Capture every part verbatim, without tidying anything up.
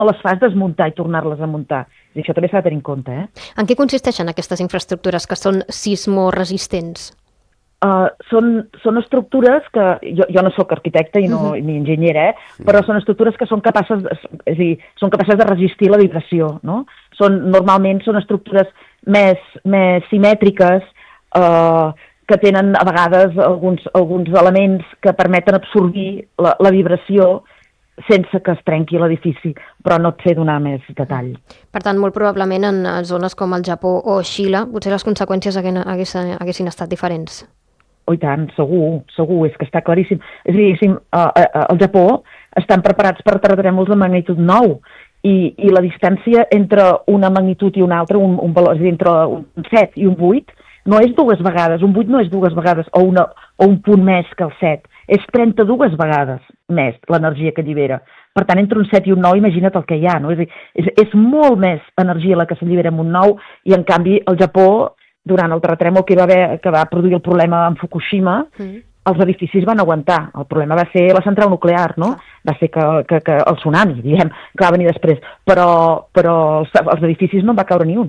o les fas desmuntar i tornar-les a muntar. I això també s'ha de tenir en compte. Eh? En què consisteixen aquestes infraestructures que són sismoresistents? Uh, són, són estructures que... Jo, jo no sóc arquitecte i no, uh-huh. ni enginyera, eh? però són estructures que són capaces, de, és a dir, són capaces de resistir la vibració. No? Són, normalment són estructures més, més simètriques, uh, que tenen a vegades alguns, alguns elements que permeten absorbir la, la vibració sense que es trenqui l'edifici, però no et sé donar més detall. Per tant, molt probablement en zones com el Japó o Xile, potser les conseqüències haguessin, haguessin estat diferents. Oh, i tant, segur, segur, és que està claríssim. És a dir, uh, uh, al Japó estan preparats per terratrèmols de magnitud nou i, i la distància entre una magnitud i una altra, un, un valor, és a dir, entre un set i un vuit, no és dues vegades, un vuit no és dues vegades, o, una, o un punt més que el set, és trenta-dues vegades més l'energia que allibera. Per tant, entre un set i un nou, imagina't el que hi ha, no? És a dir, és, és molt més energia la que s'allibera amb un nou, i en canvi el Japó, durant el terratrèmol que va, haver, que va produir el problema en Fukushima, mm. els edificis van aguantar. El problema va ser la central nuclear, no? Va ser que, que, que el tsunami, diguem, que va venir després, però, però els, els edificis no en va caure ni un.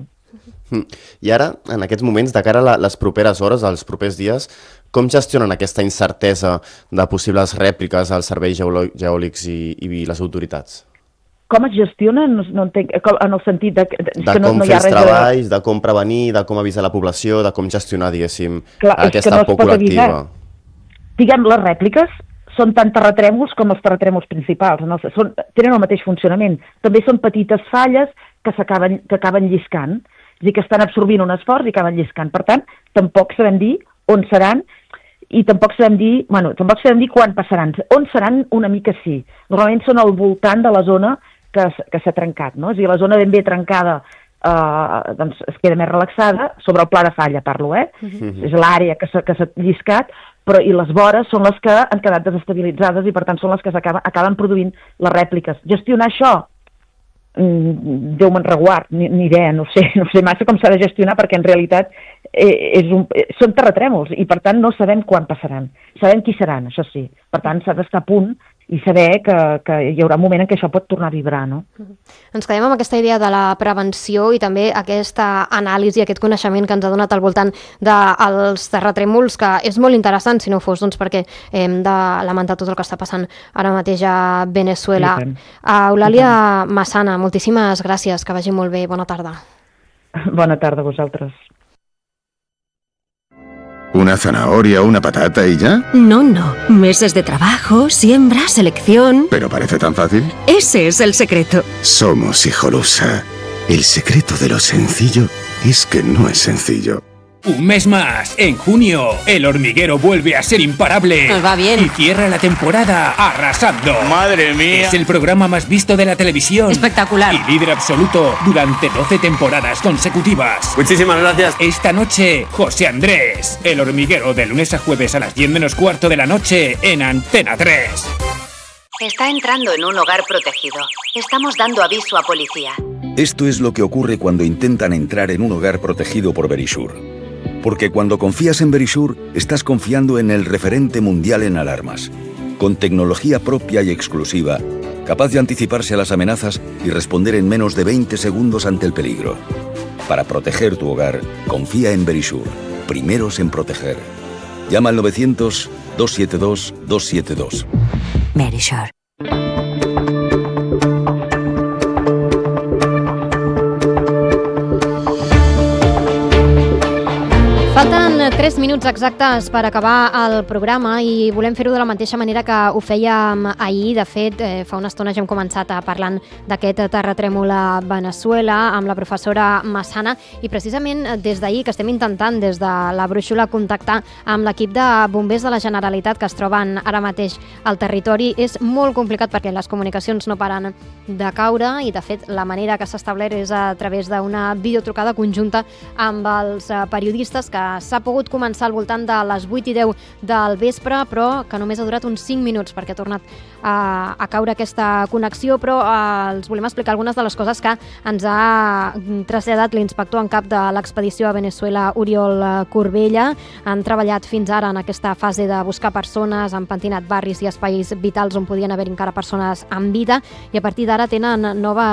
I ara, en aquests moments, de cara a les properes hores, als propers dies, com gestionen aquesta incertesa de possibles rèpliques als serveis geòlics i, i les autoritats? Com es gestionen? No, no entenc, en el sentit de, de, de que no, com no hi fer ha els res treballs, de... de com prevenir, de com avisar la població, de com gestionar, diguéssim, Clar, aquesta no por col·lectiva. Diguem, les rèpliques són tant terratrèmols com els terratrèmols principals. En el, són, tenen el mateix funcionament. També són petites falles que, que acaben lliscant. És a dir, que estan absorbint un esforç i acaben lliscant. Per tant, tampoc sabem dir on seran i tampoc sabem dir, bueno, tampoc sabem dir quan passaran. On seran una mica sí. Normalment són al voltant de la zona que, que s'ha trencat, no? És a dir, la zona ben bé trencada eh, doncs es queda més relaxada, sobre el pla de falla parlo, eh? Uh-huh. És l'àrea que s'ha lliscat, però i les vores són les que han quedat desestabilitzades i per tant són les que acaben, acaben produint les rèpliques. Gestionar això? Déu me'n reguard, ni, ni idea, no sé, no sé massa com s'ha de gestionar perquè en realitat eh, és un, eh, són terratrèmols i per tant no sabem quan passaran. Sabem qui seran, això sí. Per tant s'ha d'estar a punt i saber que, que hi haurà un moment en què això pot tornar a vibrar, no? Ens quedem amb aquesta idea de la prevenció i també aquesta anàlisi, aquest coneixement que ens ha donat al voltant dels terratrèmols, que és molt interessant, si no fos doncs, perquè hem de lamentar tot el que està passant ara mateix a Venezuela. Uh, Eulàlia Massana, moltíssimes gràcies, que vagi molt bé, bona tarda. Bona tarda a vosaltres. ¿Una zanahoria o una patata y ya? No, no. Meses de trabajo, siembra, selección... ¿Pero parece tan fácil? Ese es el secreto. Somos Hijolusa. El secreto de lo sencillo es que no es sencillo. Un mes más, en junio, El Hormiguero vuelve a ser imparable. Nos va bien. Y cierra la temporada arrasando. ¡Madre mía! Es el programa más visto de la televisión. Espectacular. Y líder absoluto durante doce temporadas consecutivas. Muchísimas gracias. Esta noche, José Andrés. El Hormiguero, de lunes a jueves a las diez menos cuarto de la noche en Antena tres. Está entrando en un hogar protegido. Estamos dando aviso a policía. Esto es lo que ocurre cuando intentan entrar en un hogar protegido por Verisure. Porque cuando confías en Verisure, estás confiando en el referente mundial en alarmas, con tecnología propia y exclusiva, capaz de anticiparse a las amenazas y responder en menos de veinte segundos ante el peligro. Para proteger tu hogar, confía en Verisure, primeros en proteger. Llama al novecientos, dos siete dos, dos siete dos. Verisure. Falten tres minuts exactes per acabar el programa i volem fer-ho de la mateixa manera que ho fèiem ahir. De fet, eh, fa una estona ja hem començat a parlant d'aquest terratrèmol a Venezuela amb la professora Massana i precisament des d'ahir que estem intentant des de la brúixola contactar amb l'equip de bombers de la Generalitat que es troben ara mateix al territori. És molt complicat perquè les comunicacions no paren de caure i de fet la manera que s'ha establert és a través d'una videotrucada conjunta amb els periodistes que s'ha pogut començar al voltant de les vuit i deu del vespre, però que només ha durat uns cinc minuts perquè ha tornat a, a caure aquesta connexió, però eh, els volem explicar algunes de les coses que ens ha traslladat l'inspector en cap de l'expedició a Venezuela, Oriol Corbella. Han treballat fins ara en aquesta fase de buscar persones, han pentinat barris i espais vitals on podien haver encara persones en vida, i a partir d'ara tenen noves